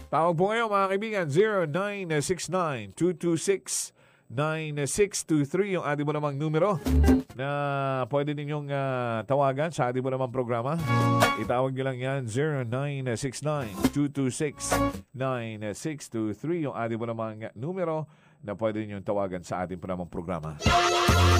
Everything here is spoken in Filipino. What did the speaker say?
Tawag po ngayon mga kaibigan, 0969-226-9623 yung ating mo namang numero na pwede ninyong tawagan sa ating mo namang programa. Itawag nyo lang yan, 0969-226-9623 yung ating mo namang numero na pwede ninyong tawagan sa ating po namang programa.